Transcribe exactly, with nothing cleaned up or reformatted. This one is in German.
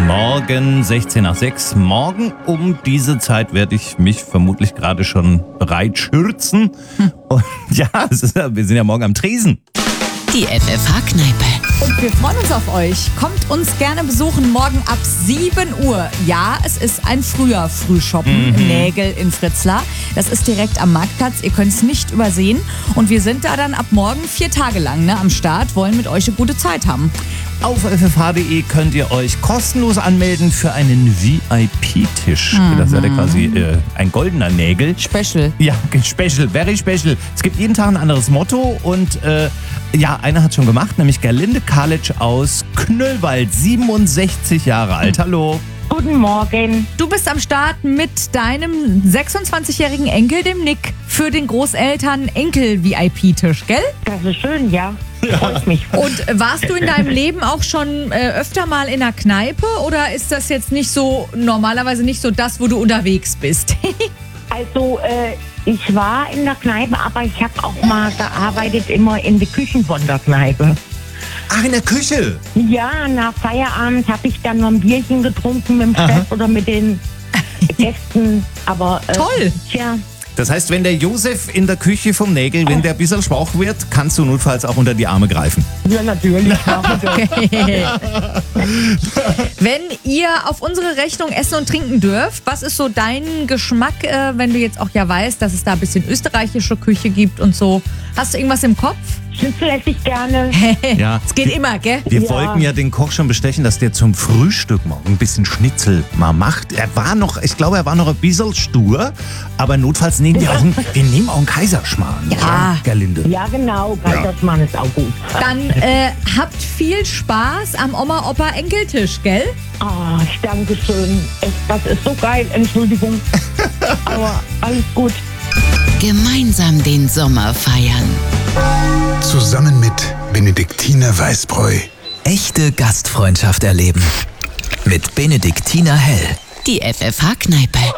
Morgen sechzehn nach sechs. Morgen um diese Zeit werde ich mich vermutlich gerade schon bereit schürzen. Hm. Und ja, es ist, wir sind ja morgen am Tresen. Die F F H-Kneipe. Und wir freuen uns auf euch. Kommt uns gerne besuchen, morgen ab sieben Uhr. Ja, es ist ein früher Frühshoppen Mhm. im Nägel in Fritzlar. Das ist direkt am Marktplatz. Ihr könnt es nicht übersehen. Und wir sind da dann ab morgen vier Tage lang ne, am Start, wollen mit euch eine gute Zeit haben. Auf f f h punkt d e könnt ihr euch kostenlos anmelden für einen V I P-Tisch. Mhm. Das wäre quasi äh, ein goldener Nägel. Special. Ja, special, very special. Es gibt jeden Tag ein anderes Motto und äh, ja, einer hat schon gemacht, nämlich Gerlinde Kalic aus Knüllwald, siebenundsechzig Jahre alt. Hallo. Guten Morgen. Du bist am Start mit deinem sechsundzwanzigjährigen Enkel, dem Nick, für den Großeltern-Enkel-V I P-Tisch, gell? Das ist schön, ja. Freut mich. Und warst du in deinem Leben auch schon äh, öfter mal in einer Kneipe oder ist das jetzt nicht so, normalerweise nicht so das, wo du unterwegs bist? Also, äh, ich war in der Kneipe, aber ich habe auch mal gearbeitet immer in der Küche von der Kneipe. Ach, in der Küche? Ja, nach Feierabend habe ich dann noch ein Bierchen getrunken mit dem Aha. Chef oder mit den Gästen. Aber äh, Toll. Tja, Das heißt, wenn der Josef in der Küche vom Nägel, wenn der ein bisschen schwach wird, kannst du notfalls auch unter die Arme greifen. ja natürlich. Wenn ihr auf unsere Rechnung essen und trinken dürft, was ist so dein Geschmack, äh, wenn du jetzt auch ja weißt, dass es da ein bisschen österreichische Küche gibt und so? Hast du irgendwas im Kopf? Schnitzel esse ich gerne. Ja. Es geht immer, gell? Wir Ja. wollten ja den Koch schon bestechen, dass der zum Frühstück morgen ein bisschen Schnitzel mal macht. Er war noch, ich glaube, er war noch ein bisschen stur, aber notfalls nehmen wir auch einen, wir nehmen auch einen Kaiserschmarrn. Ja. Gerlinde. Ja, genau. Kaiserschmarrn ist auch gut. Dann äh, habt viel Spaß am Oma-Opa-Enkeltisch, gell? Ah, ich danke schön. Es, das ist so geil. Entschuldigung. Aber alles gut. Gemeinsam den Sommer feiern. Zusammen mit Benediktiner Weißbräu. Echte Gastfreundschaft erleben. Mit Benediktiner Hell. Die F F H-Kneipe.